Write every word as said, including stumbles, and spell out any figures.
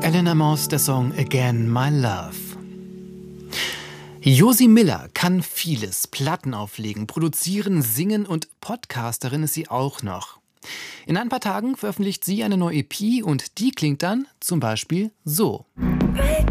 Elena Moss, der Song Again My Love. Josi Miller kann vieles. Platten auflegen, produzieren, singen und Podcasterin ist sie auch noch. In ein paar Tagen veröffentlicht sie eine neue E P und die klingt dann zum Beispiel so. Break